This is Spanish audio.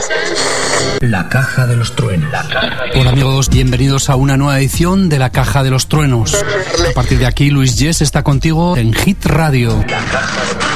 La Caja de los Truenos. Hola amigos, bienvenidos a una nueva edición de La Caja de los Truenos. A partir de aquí, Luis Yes está contigo en Hit Radio.